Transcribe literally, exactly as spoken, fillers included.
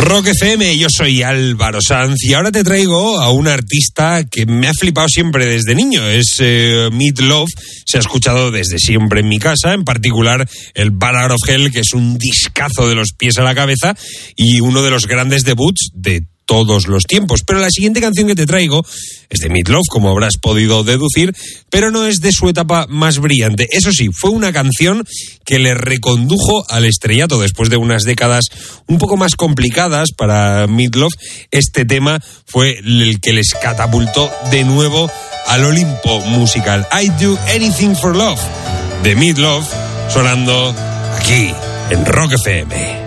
Rock F M, yo soy Álvaro Sanz y ahora te traigo a un artista que me ha flipado siempre desde niño. Es eh, Meat Loaf, se ha escuchado desde siempre en mi casa, en particular el Bar Out of Hell, que es un discazo de los pies a la cabeza y uno de los grandes debuts de todos los tiempos. Pero la siguiente canción que te traigo es de Meat Loaf, como habrás podido deducir, pero no es de su etapa más brillante. Eso sí, fue una canción que le recondujo al estrellato después de unas décadas un poco más complicadas para Meat Loaf. Este tema fue el que les catapultó de nuevo al Olimpo musical. I'd Do Anything for Love, de Meat Loaf, sonando aquí en Rock F M.